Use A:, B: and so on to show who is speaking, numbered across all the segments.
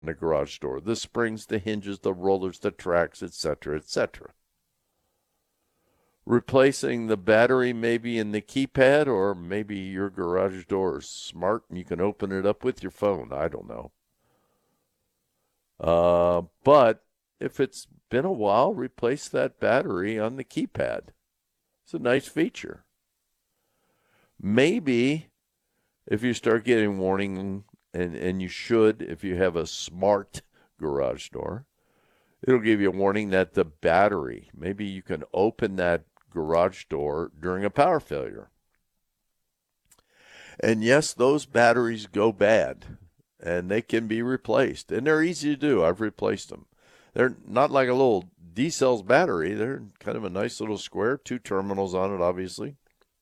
A: a garage door. The springs, the hinges, the rollers, the tracks, etc., etc. Replacing the battery maybe in the keypad, or maybe your garage door is smart and you can open it up with your phone. I don't know. But if it's been a while, replace that battery on the keypad. It's a nice feature. Maybe if you start getting warning, and you should if you have a smart garage door, it'll give you a warning that the battery, maybe you can open that garage door during a power failure. And yes, those batteries go bad, and they can be replaced. And they're easy to do. I've replaced them. They're not like a little D-cells battery. They're kind of a nice little square, 2 terminals on it, obviously.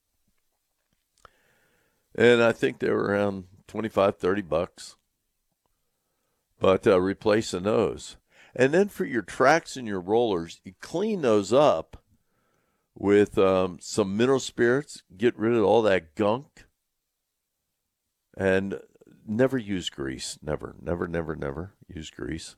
A: And I think they were around $25-$30. But replacing those. And then for your tracks and your rollers, you clean those up with some mineral spirits. Get rid of all that gunk. And never use grease. Never use grease.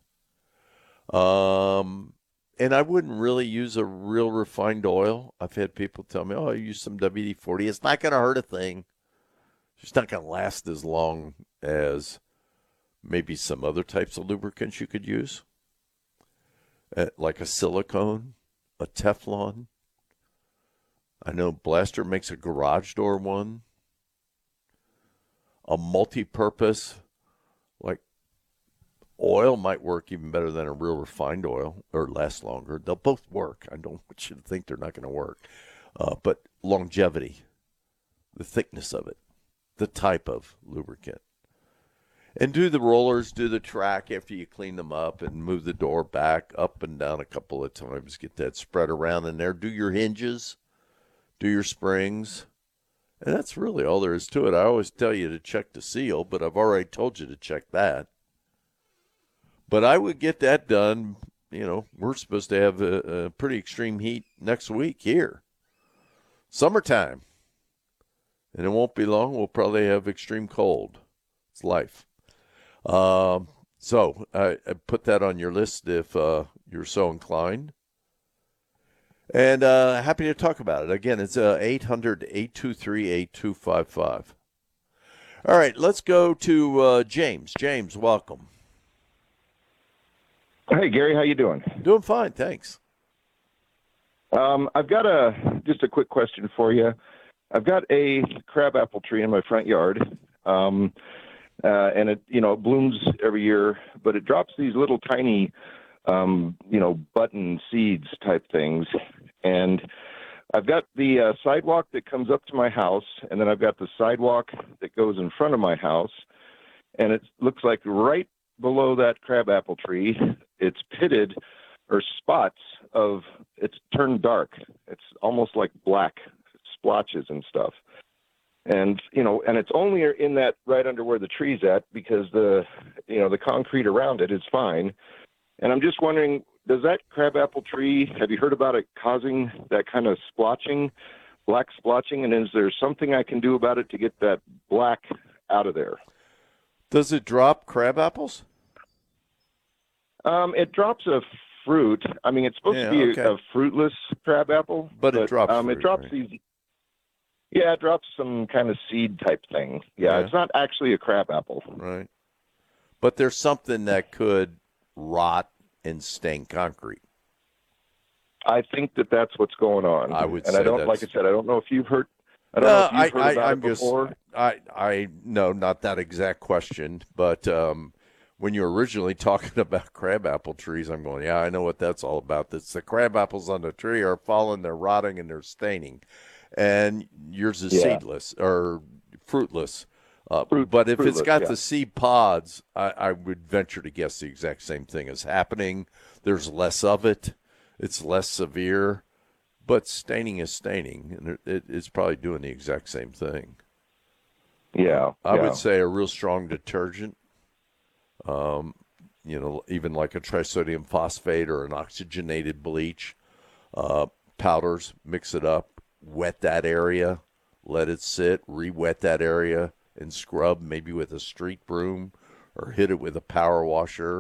A: And I wouldn't really use a real refined oil. I've had people tell me, I use some WD-40. It's not going to hurt a thing. It's not going to last as long as maybe some other types of lubricants you could use, like a silicone, a Teflon. I know Blaster makes a garage door one. A multi-purpose, like oil, might work even better than a real refined oil, or last longer. They'll both work. I don't want you to think they're not going to work. But longevity, the thickness of it, the type of lubricant. And do the rollers, do the track after you clean them up, and move the door back up and down a couple of times. Get that spread around in there. Do your hinges, do your springs. And that's really all there is to it. I always tell you to check the seal, but I've already told you to check that. But I would get that done. You know, we're supposed to have a pretty extreme heat next week here. Summertime. And it won't be long. We'll probably have extreme cold. It's life. So I put that on your list if you're so inclined. And happy to talk about it. Again, it's 800-823-8255. All right, let's go to James. James, welcome.
B: Hey, Gary, how you doing?
A: Doing fine, thanks.
B: I've got just a quick question for you. I've got a crabapple tree in my front yard, and it blooms every year, but it drops these little tiny button seeds type things. And I've got the sidewalk that comes up to my house, and then I've got the sidewalk that goes in front of my house. And it looks like right below that crabapple tree, it's pitted or spots of, it's turned dark. It's almost like black splotches and stuff. And, and it's only in that right under where the tree's at, because the concrete around it is fine. And I'm just wondering, does that crabapple tree, have you heard about it causing that kind of splotching, black splotching? And is there something I can do about it to get that black out of there?
A: Does it drop crab apples?
B: It drops a fruit. I mean, it's supposed to be a fruitless crabapple.
A: But it drops fruit,
B: it drops
A: right?
B: these. Yeah, it drops some kind of seed type thing. Yeah, it's not actually a crabapple.
A: Right. But there's something that could rot and stain concrete.
B: I think that's what's going on.
A: I would
B: and
A: say
B: I don't, like I said, I don't know if you've heard. I don't know if you've heard about it before.
A: I no, not that exact question, but when you were originally talking about crabapple trees, I'm going, yeah, I know what that's all about. That's the crab apples on the tree are falling, they're rotting, and they're staining. And yours is seedless or fruitless. But if it's got the seed pods, I would venture to guess the exact same thing is happening. There's less of it. It's less severe. But staining is staining, and it's probably doing the exact same thing.
B: Yeah.
A: I would say a real strong detergent, even like a trisodium phosphate or an oxygenated bleach, powders, mix it up, wet that area, let it sit, re-wet that area, and scrub maybe with a street broom or hit it with a power washer